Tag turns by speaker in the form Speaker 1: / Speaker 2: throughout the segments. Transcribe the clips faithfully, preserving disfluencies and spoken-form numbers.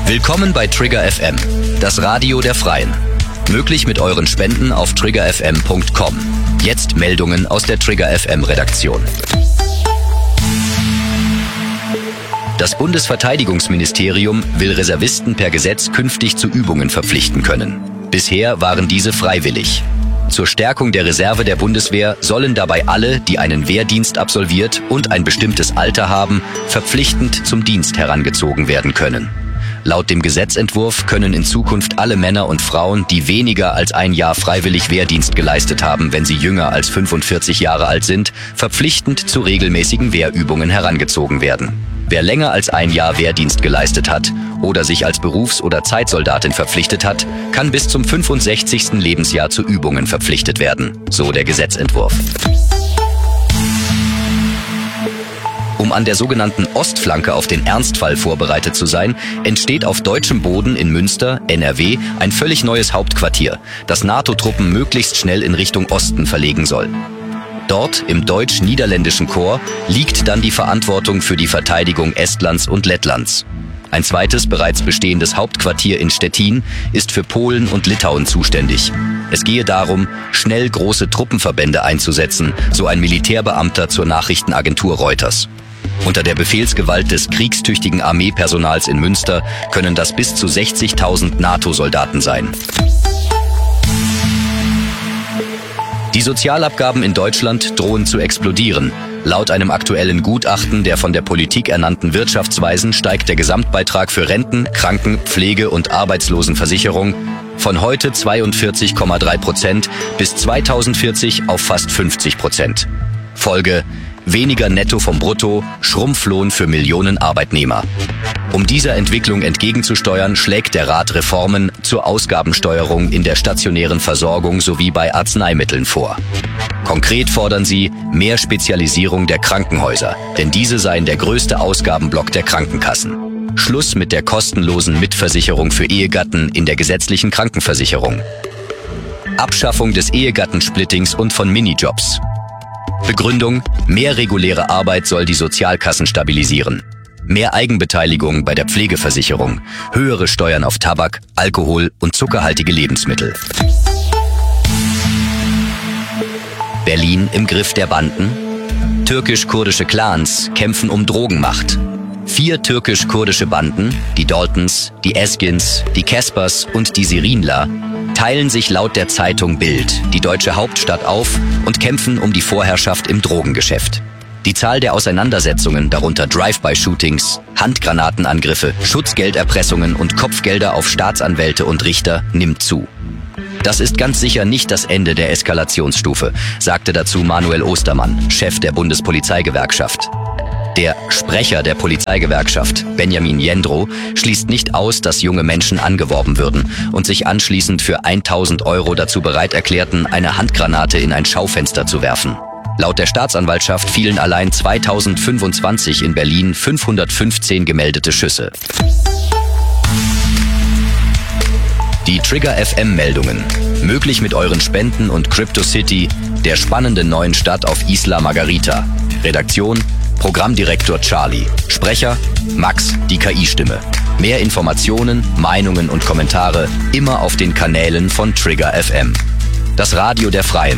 Speaker 1: Willkommen bei Trigger F M, das Radio der Freien. Möglich mit euren Spenden auf trigger f m punkt com. Jetzt Meldungen aus der Trigger F M Redaktion. Das Bundesverteidigungsministerium will Reservisten per Gesetz künftig zu Übungen verpflichten können. Bisher waren diese freiwillig. Zur Stärkung der Reserve der Bundeswehr sollen dabei alle, die einen Wehrdienst absolviert und ein bestimmtes Alter haben, verpflichtend zum Dienst herangezogen werden können. Laut dem Gesetzentwurf können in Zukunft alle Männer und Frauen, die weniger als ein Jahr freiwillig Wehrdienst geleistet haben, wenn sie jünger als fünfundvierzig Jahre alt sind, verpflichtend zu regelmäßigen Wehrübungen herangezogen werden. Wer länger als ein Jahr Wehrdienst geleistet hat oder sich als Berufs- oder Zeitsoldatin verpflichtet hat, kann bis zum fünfundsechzigsten Lebensjahr zu Übungen verpflichtet werden, so der Gesetzentwurf. Um an der sogenannten Ostflanke auf den Ernstfall vorbereitet zu sein, entsteht auf deutschem Boden in Münster, N R W, ein völlig neues Hauptquartier, das NATO-Truppen möglichst schnell in Richtung Osten verlegen soll. Dort, im deutsch-niederländischen Korps, liegt dann die Verantwortung für die Verteidigung Estlands und Lettlands. Ein zweites, bereits bestehendes Hauptquartier in Stettin ist für Polen und Litauen zuständig. Es gehe darum, schnell große Truppenverbände einzusetzen, so ein Militärbeamter zur Nachrichtenagentur Reuters. Unter der Befehlsgewalt des kriegstüchtigen Armeepersonals in Münster können das bis zu sechzigtausend NATO-Soldaten sein. Die Sozialabgaben in Deutschland drohen zu explodieren. Laut einem aktuellen Gutachten der von der Politik ernannten Wirtschaftsweisen steigt der Gesamtbeitrag für Renten, Kranken-, Pflege- und Arbeitslosenversicherung von heute zweiundvierzig Komma drei Prozent bis zweitausendvierzig auf fast fünfzig Prozent. Folge: weniger Netto vom Brutto, Schrumpflohn für Millionen Arbeitnehmer. Um dieser Entwicklung entgegenzusteuern, schlägt der Rat Reformen zur Ausgabensteuerung in der stationären Versorgung sowie bei Arzneimitteln vor. Konkret fordern sie mehr Spezialisierung der Krankenhäuser, denn diese seien der größte Ausgabenblock der Krankenkassen. Schluss mit der kostenlosen Mitversicherung für Ehegatten in der gesetzlichen Krankenversicherung. Abschaffung des Ehegattensplittings und von Minijobs. Begründung: mehr reguläre Arbeit soll die Sozialkassen stabilisieren. Mehr Eigenbeteiligung bei der Pflegeversicherung, höhere Steuern auf Tabak, Alkohol und zuckerhaltige Lebensmittel. Berlin im Griff der Banden? Türkisch-kurdische Clans kämpfen um Drogenmacht. Vier türkisch-kurdische Banden, die Daltons, die Eskins, die Caspers und die Sirinler, teilen sich laut der Zeitung Bild die deutsche Hauptstadt auf und kämpfen um die Vorherrschaft im Drogengeschäft. Die Zahl der Auseinandersetzungen, darunter Drive-by-Shootings, Handgranatenangriffe, Schutzgelderpressungen und Kopfgelder auf Staatsanwälte und Richter, nimmt zu. Das ist ganz sicher nicht das Ende der Eskalationsstufe, sagte dazu Manuel Ostermann, Chef der Bundespolizeigewerkschaft. Der Sprecher der Polizeigewerkschaft, Benjamin Jendrow, schließt nicht aus, dass junge Menschen angeworben würden und sich anschließend für tausend Euro dazu bereit erklärten, eine Handgranate in ein Schaufenster zu werfen. Laut der Staatsanwaltschaft fielen allein zweitausendfünfundzwanzig in Berlin fünfhundertfünfzehn gemeldete Schüsse. Die Trigger F M-Meldungen. Möglich mit euren Spenden und CryptoCity, der spannenden neuen Stadt auf Isla Margarita. Redaktion: Programmdirektor Charlie. Sprecher: Max, die K I-Stimme. Mehr Informationen, Meinungen und Kommentare immer auf den Kanälen von Trigger F M. Das Radio der Freien.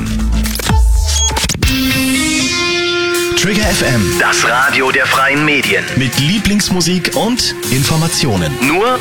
Speaker 2: Trigger F M,
Speaker 3: das Radio der freien Medien.
Speaker 2: mit Lieblingsmusik und Informationen.
Speaker 3: Nur